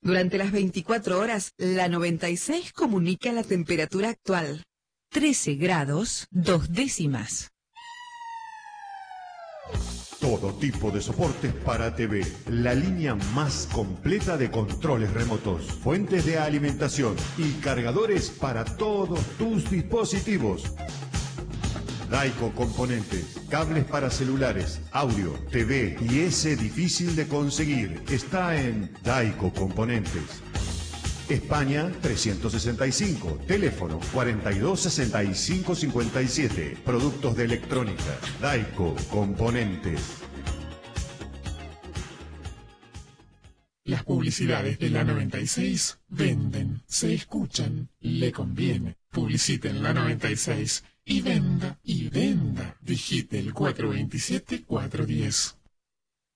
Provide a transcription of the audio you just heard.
Durante las 24 horas, la 96 comunica la temperatura actual. 13 grados, 2 décimas. Todo tipo de soportes para TV. La línea más completa de controles remotos, fuentes de alimentación y cargadores para todos tus dispositivos. Daico Componentes, cables para celulares, audio, TV y ese difícil de conseguir. Está en Daico Componentes. España 365, teléfono 426557, productos de electrónica, Daico Componentes. Las publicidades de la 96 venden, se escuchan, le conviene. Publicite en la 96 y venda, y venda. Digite el 427-410.